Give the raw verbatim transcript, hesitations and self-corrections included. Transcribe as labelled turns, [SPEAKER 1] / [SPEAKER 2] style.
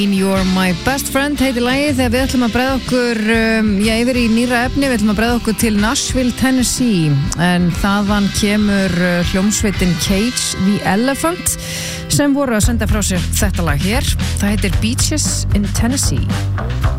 [SPEAKER 1] You're my best friend heitir lagið þegar við ætlum að bregða okkur um, já, yfir í nýra efni, við ætlum að bregða okkur til Nashville, Tennessee en þaðan kemur uh, hljómsveitin Cage the Elephant sem voru að senda frá sér þetta lag hér, það heitir Beaches in Tennessee.